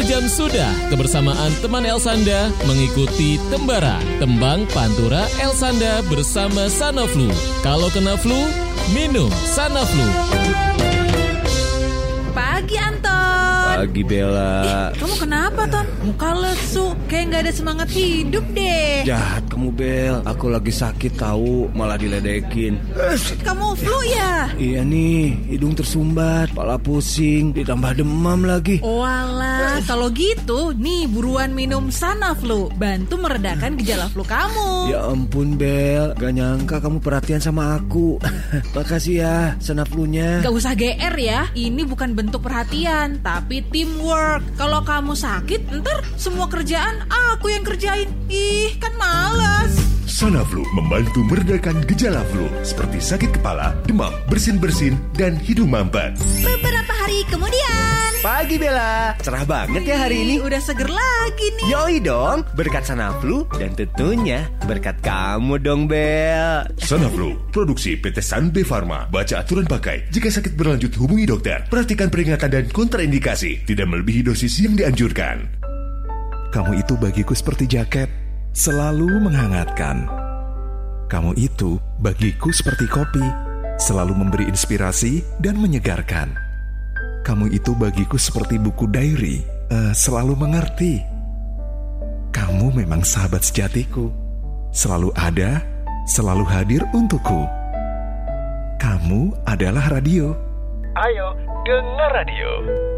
jam sudah kebersamaan teman Elsanda mengikuti Tembara, Tembang Pantura Elsanda bersama Sanoflu. Kalau kena flu, minum Sanoflu. Pagi Anton. Pagi Bella. Kamu kenapa Ton? Muka lesu, kayak gak ada semangat hidup deh. Jahat kamu Bel, aku lagi sakit tahu, malah diledekin. Kamu flu ya? Iya nih, hidung tersumbat, kepala pusing, ditambah demam lagi. Walah, kalau gitu nih buruan minum Sanoflu, bantu meredakan gejala flu kamu. Ya ampun Bel, gak nyangka kamu perhatian sama aku. Makasih ya Sanoflunya. Gak usah GR ya, ini bukan bentuk perhatian, tapi teamwork. Kalau kamu sakit, ntar semua kerjaan aku yang kerjain. Ih, kan malas. Sanoflu membantu meredakan gejala flu seperti sakit kepala, demam, bersin-bersin, dan hidung mampet. Beberapa hari kemudian. Pagi Bella, cerah banget ya hari ini. Udah seger lagi nih. Yoi dong, berkat Sanoflu dan tentunya berkat kamu dong Bel. Sanoflu, produksi PT Sanbe Pharma. Baca aturan pakai. Jika sakit berlanjut hubungi dokter. Perhatikan peringatan dan kontraindikasi. Tidak melebihi dosis yang dianjurkan. Kamu itu bagiku seperti jaket, selalu menghangatkan. Kamu itu bagiku seperti kopi, selalu memberi inspirasi dan menyegarkan. Kamu itu bagiku seperti buku diary, selalu mengerti. Kamu memang sahabat sejatiku, selalu ada, selalu hadir untukku. Kamu adalah radio. Ayo, dengar radio.